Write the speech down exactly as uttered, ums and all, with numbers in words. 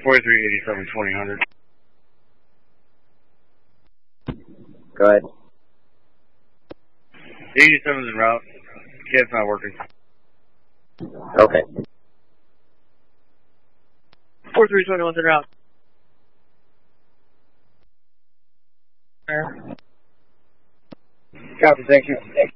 forty-three eighty-seven twenty hundred. Go ahead. eighty-seven's en route. Cat's not working. Okay. forty-three twenty-one's en route. Copy, thank you.